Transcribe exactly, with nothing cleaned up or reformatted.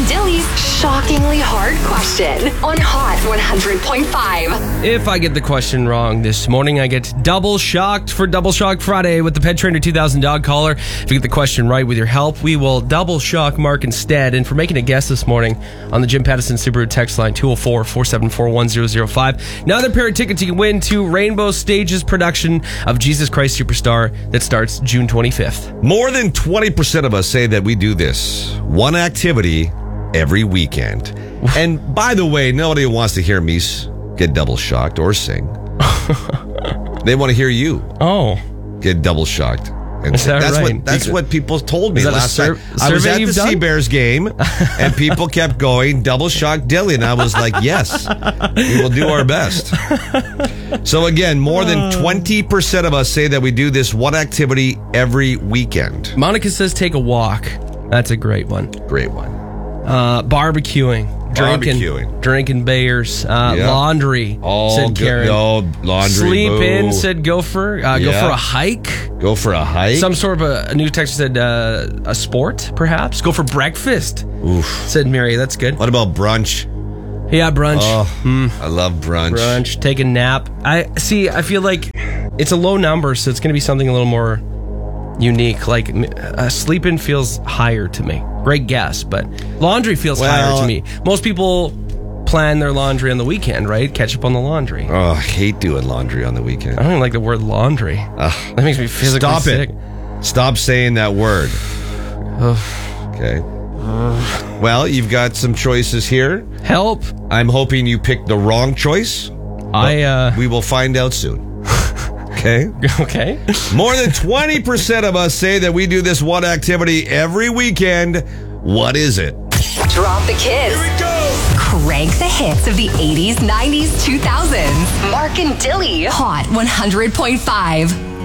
and Dilly's shockingly hard question on Hot one hundred point five. If I get the question wrong this morning, I get double shocked for Double Shock Friday with the Pet Trainer two thousand dog collar. If you get the question right with your help, we will double shock Mark instead. And for making a guess this morning on the Jim Pattison Subaru text line two oh four, four seven four, one oh oh five, another pair of tickets you can win to Rainbow Stage's production of Jesus Christ Superstar that starts June twenty-fifth. More than twenty percent of us say that we do this one activity every weekend. And by the way, nobody wants to hear me get double shocked or sing. They want to hear you Oh. get double shocked. And Is that that's right? what that's what people told me Is that a last sur- night. I was survey at you've the done? Sea Bears game, and people kept going double shock Dilly, and I was like, yes, we will do our best. So again, more than twenty percent of us say that we do this one activity every weekend. Monica says take a walk. That's a great one. Great one. Uh, barbecuing. Drinking, Barbecuing. drinking beers, uh, Yeah. laundry. All said good- Karen. no, laundry, Sleep boo. in. Said go for uh, go Yeah. for a hike. Go for a hike. Some sort of a, a new text said uh, a sport, perhaps. Go for breakfast. Oof. Said Mary. That's good. What about brunch? Yeah, brunch. Oh, I love brunch. Brunch. Take a nap. I see. I feel like it's a low number, so it's going to be something a little more unique. Like uh, sleep-in feels higher to me. Great guess, but laundry feels Well- higher to me. Most people plan their laundry on the weekend, right? Catch up on the laundry. Oh, I hate doing laundry on the weekend. I don't even like the word laundry. that makes me physically Stop sick. it. Stop saying that word. Okay. Well, you've got some choices here. Help. I'm hoping you picked the wrong choice. I, uh... We will find out soon. Okay? Okay. More than twenty percent of us say that we do this one activity every weekend. What is it? Drop the kids. Here we go. Crank the hits of the eighties, nineties, two thousands. Mark and Dilly. Hot one hundred point five.